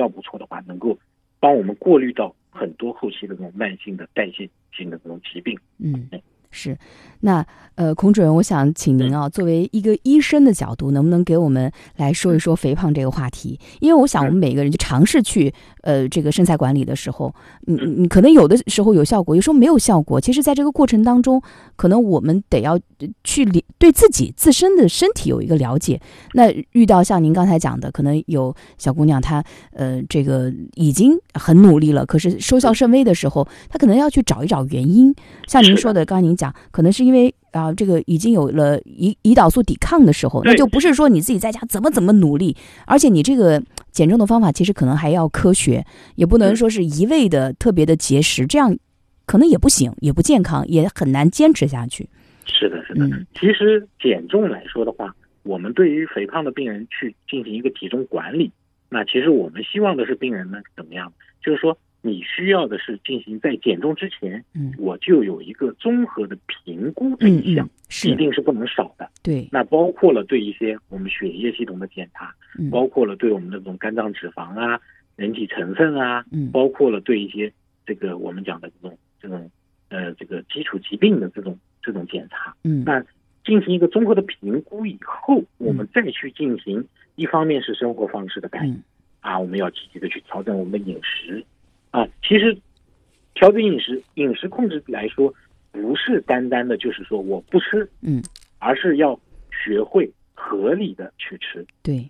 较不错的话，能够帮我们过滤到很多后期的这种慢性的代谢性的这种疾病。 是。那孔主任，我想请您作为一个医生的角度，能不能给我们来说一说肥胖这个话题？因为我想我们每个人就尝试去这个身材管理的时候，你可能有的时候有效果，有时候没有效果。其实在这个过程当中，可能我们得要去对自己自身的身体有一个了解。那遇到像您刚才讲的，可能有小姑娘她这个已经很努力了，可是收效甚微的时候，她可能要去找一找原因。像您说的，刚才您讲，可能是因为这个已经有了胰岛素抵抗的时候，那就不是说你自己在家怎么努力，而且你这个减重的方法其实可能还要科学，也不能说是一味的特别的节食，这样可能也不行，也不健康，也很难坚持下去。 是的。其实减重来说的话，我们对于肥胖的病人去进行一个体重管理，那其实我们希望的是病人们怎么样，就是说你需要的是进行在减重之前，我就有一个综合的评估这一项，一定是不能少的。 对， 那包括了对一些我们血液系统的检查，包括了对我们的这种肝脏脂肪啊、人体成分啊，包括了对一些这个我们讲的这种这个基础疾病的这种检查。那进行一个综合的评估以后，我们再去进行，一方面是生活方式的改变我们要积极的去调整我们的饮食。其实调整饮食控制来说，不是单单的就是说我不吃，而是要学会合理的去吃。 对，